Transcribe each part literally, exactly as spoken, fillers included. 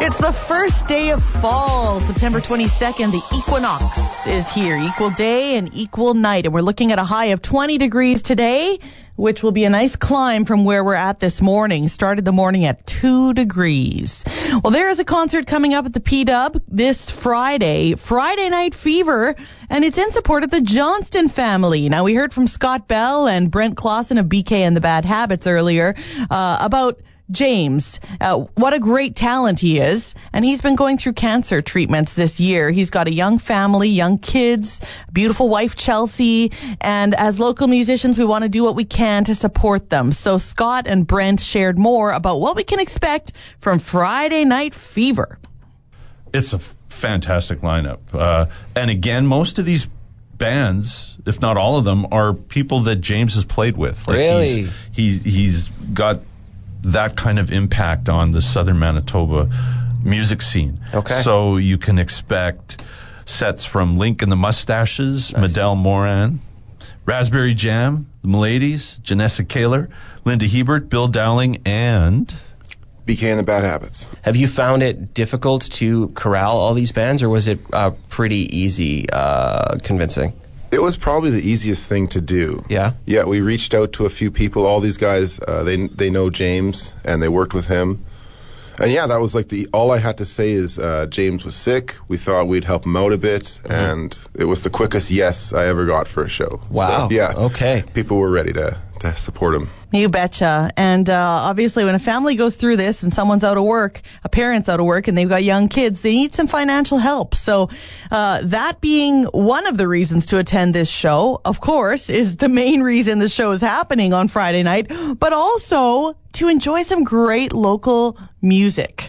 It's the first day of fall, September twenty-second. The equinox is here. Equal day and equal night. And we're looking at a high of twenty degrees today, which will be a nice climb from where we're at this morning. Started the morning at two degrees. Well, there is a concert coming up at the P-Dub this Friday, Friday Night Fever, and it's in support of the Johnston family. Now, we heard from Scott Bell and Brent Clausen of B K and the Bad Habits earlier uh, about James, uh, what a great talent he is. And he's been going through cancer treatments this year. He's got a young family, young kids, beautiful wife, Chelsea. And as local musicians, we want to do what we can to support them. So Scott and Brent shared more about what we can expect from Friday Night Fever. It's a f- fantastic lineup. Uh, and again, most of these bands, if not all of them, are people that James has played with. Like really? He's, he's, he's got that kind of impact on the southern Manitoba music scene. Okay. So you can expect sets from Link and the Mustaches, nice. Medel Moran, Raspberry Jam, the Miladies, Janessa Kaler, Linda Hebert, Bill Dowling, and B K and the Bad Habits. Have you found it difficult to corral all these bands, or was it uh, pretty easy uh, convincing? It was probably the easiest thing to do. Yeah? Yeah, we reached out to a few people. All these guys, uh, they they know James, and they worked with him. And yeah, that was like the, all I had to say is uh, James was sick. We thought we'd help him out a bit, mm-hmm. and it was the quickest yes I ever got for a show. Wow. So, yeah. Okay. People were ready to, to support him. You betcha. And uh, obviously when a family goes through this and someone's out of work, a parent's out of work, and they've got young kids, they need some financial help. So uh, that being one of the reasons to attend this show, of course, is the main reason the show is happening on Friday night, but also to enjoy some great local music.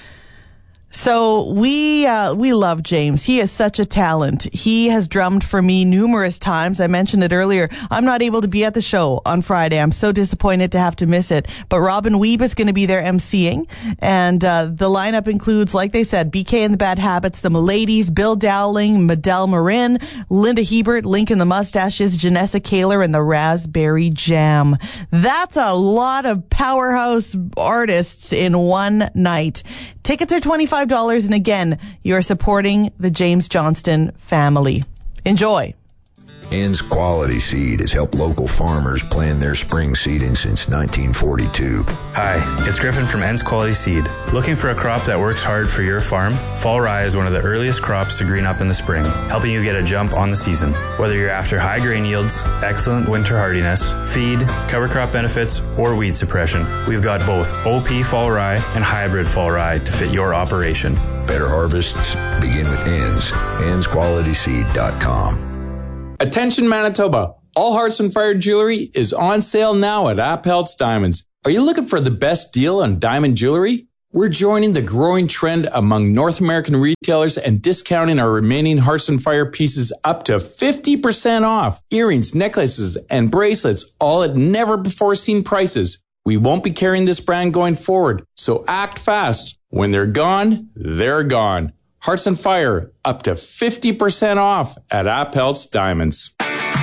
So we uh, we love James. He is such a talent. He has drummed for me numerous times. I mentioned it earlier. I'm not able to be at the show on Friday. I'm so disappointed to have to miss it. But Robin Weeb is going to be there emceeing. And uh, the lineup includes, like they said, B K and the Bad Habits, the Miladies, Bill Dowling, Medel Moran, Linda Hebert, Link and the Mustaches, Janessa Kaler, and the Raspberry Jam. That's a lot of powerhouse artists in one night. Tickets are twenty-five dollars, and again, you're supporting the James Johnston family. Enjoy. Ann's Quality Seed has helped local farmers plan their spring seeding since nineteen forty-two. Hi, it's Griffin from Ann's Quality Seed. Looking for a crop that works hard for your farm? Fall rye is one of the earliest crops to green up in the spring, helping you get a jump on the season. Whether you're after high grain yields, excellent winter hardiness, feed, cover crop benefits, or weed suppression, we've got both O P fall rye and hybrid fall rye to fit your operation. Better harvests begin with Ann's. anns quality seed dot com. Attention Manitoba, all Hearts and Fire jewelry is on sale now at Appelt's Diamonds. Are you looking for the best deal on diamond jewelry? We're joining the growing trend among North American retailers and discounting our remaining Hearts and Fire pieces up to fifty percent off. Earrings, necklaces, and bracelets, all at never-before-seen prices. We won't be carrying this brand going forward, so act fast. When they're gone, they're gone. Hearts and Fire, up to fifty percent off at Appelt's Diamonds.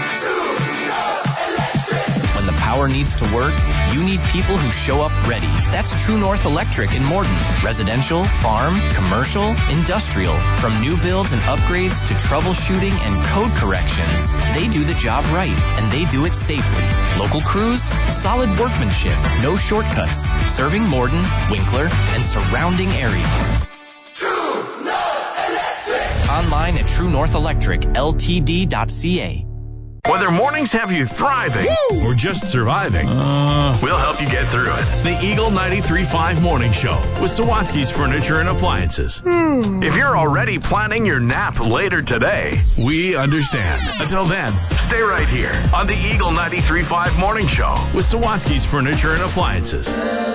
When the power needs to work, you need people who show up ready. That's True North Electric in Morden. Residential, farm, commercial, industrial. From new builds and upgrades to troubleshooting and code corrections, they do the job right, and they do it safely. Local crews, solid workmanship, no shortcuts. Serving Morden, Winkler, and surrounding areas. Online at true north electric l t d dot c a. Whether mornings have you thriving Woo! Or just surviving, uh, we'll help you get through it. The Eagle ninety-three point five Morning Show with Sawatsky's Furniture and Appliances. Hmm. If you're already planning your nap later today, we understand. Until then, stay right here on the Eagle ninety-three point five Morning Show with Sawatsky's Furniture and Appliances.